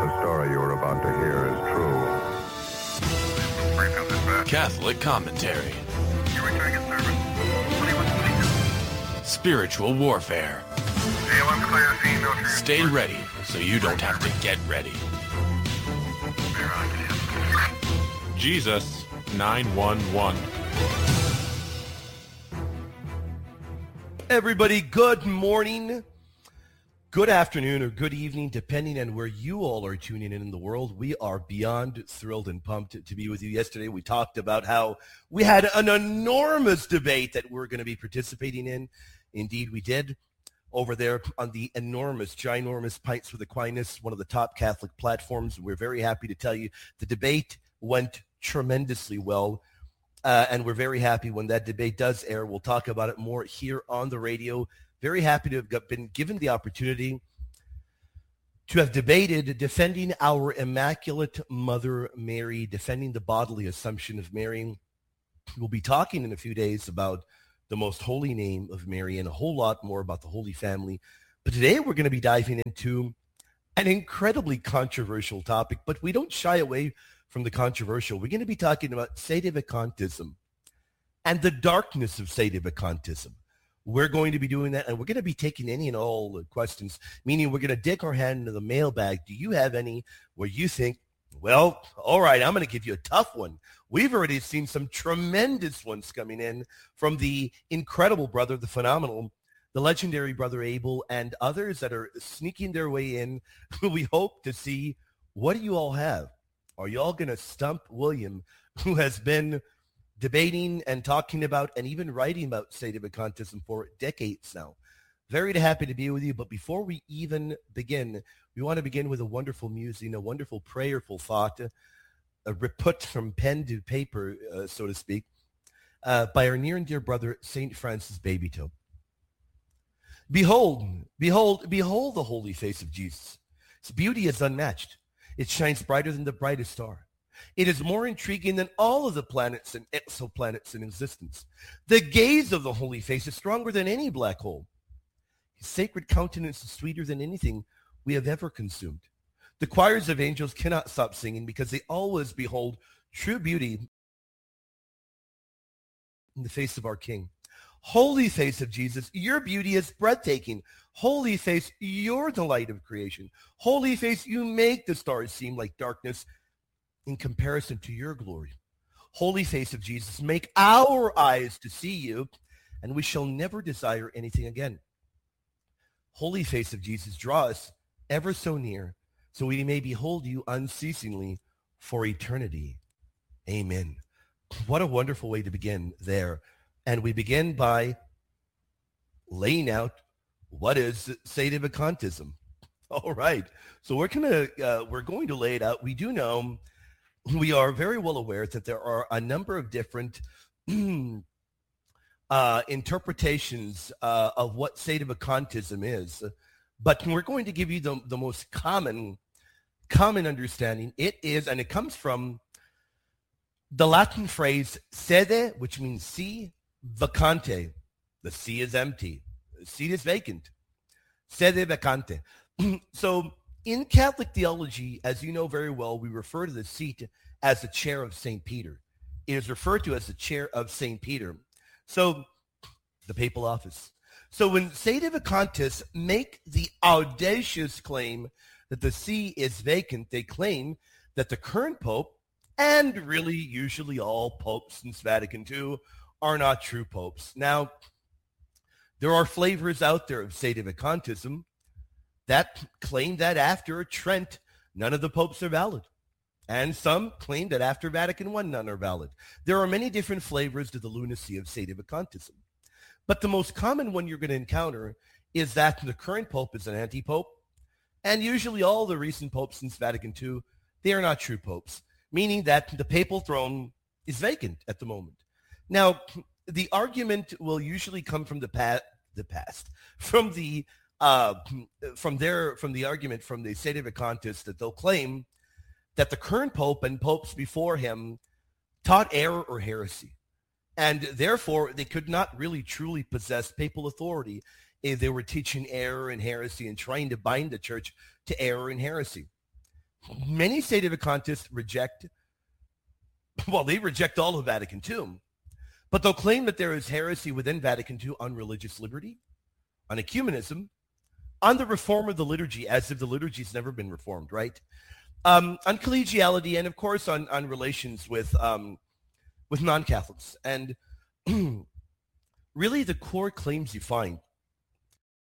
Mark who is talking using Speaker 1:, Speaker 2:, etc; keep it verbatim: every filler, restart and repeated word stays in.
Speaker 1: The story you are about to hear is true.
Speaker 2: Catholic commentary. Spiritual warfare. Stay ready so you don't have to get ready. Jesus nine one one.
Speaker 3: Everybody, good morning, good afternoon, or good evening, depending on where you all are tuning in in the world. We are beyond thrilled and pumped to be with you. Yesterday, we talked about how we had an enormous debate that we're going to be participating in. Indeed, we did. Over there on the enormous, ginormous Pints with Aquinas, one of the top Catholic platforms. We're very happy to tell you the debate went tremendously well. Uh, and we're very happy when that debate does air. We'll talk about it more here on the radio. Very happy to have got, been given the opportunity to have debated defending our Immaculate Mother Mary, defending the bodily assumption of Mary. We'll be talking in a few days about the most holy name of Mary and a whole lot more about the Holy Family. But today we're going to be diving into an incredibly controversial topic, but we don't shy away from the controversial. We're going to be talking about sedevacantism and the darkness of sedevacantism. We're going to be doing that, and we're going to be taking any and all questions, meaning we're going to dig our hand into the mailbag. Do you have any where you think, well, all right, I'm going to give you a tough one. We've already seen some tremendous ones coming in from the incredible brother, the phenomenal, the legendary Brother Abel, and others that are sneaking their way in. We hope to see, what do you all have? Are you all going to stump William, who has been debating and talking about and even writing about sedevacantism for decades now? Very happy to be with you. But before we even begin, we want to begin with a wonderful musing, a wonderful prayerful thought, a put from pen to paper, uh, so to speak, uh, by our near and dear brother, Saint Francis Babytoe. Behold, behold, behold the holy face of Jesus. Its beauty is unmatched. It shines brighter than the brightest star. It is more intriguing than all of the planets and exoplanets in existence. The gaze of the holy face is stronger than any black hole. His sacred countenance is sweeter than anything we have ever consumed. The choirs of angels cannot stop singing because they always behold true beauty in the face of our King. Holy face of Jesus, your beauty is breathtaking. Holy face, you're the light of creation. Holy face, you make the stars seem like darkness in comparison to your glory. Holy face of Jesus, make our eyes to see you, and we shall never desire anything again. Holy face of Jesus, draw us ever so near, so we may behold you unceasingly for eternity. Amen. What a wonderful way to begin there. And we begin by laying out what is sedevacantism. All right. So we're gonna uh, we're going to lay it out. We do know, we are very well aware that there are a number of different uh, interpretations uh, of what sedevacantism is, but we're going to give you the, the most common common understanding. It is, and it comes from the Latin phrase sede, which means see, vacante. The sea is empty. The seat is vacant. Sede vacante. So in Catholic theology, as you know very well, we refer to the seat as the chair of Saint Peter. It is referred to as the chair of Saint Peter. So the papal office. So when sedevacantists make the audacious claim that the see is vacant, they claim that the current pope, and really usually all popes since Vatican Two, are not true popes. Now, there are flavors out there of sedevacantism that claim that after Trent, none of the popes are valid. And some claim that after Vatican One, none are valid. There are many different flavors to the lunacy of sedevacantism. But the most common one you're going to encounter is that the current pope is an anti-pope. And usually all the recent popes since Vatican Two, they are not true popes, meaning that the papal throne is vacant at the moment. Now, the argument will usually come from the past, the past, from the uh, from their from the argument from the sedevacantists that they'll claim that the current pope and popes before him taught error or heresy, and therefore they could not really truly possess papal authority if they were teaching error and heresy and trying to bind the church to error and heresy. many sedevacantists reject, well, they reject all of Vatican two, but they'll claim that there is heresy within Vatican two on religious liberty, on ecumenism, on the reform of the liturgy, as if the liturgy's never been reformed, right? Um, on collegiality, and of course on, on relations with um, with non-Catholics. And really the core claims you find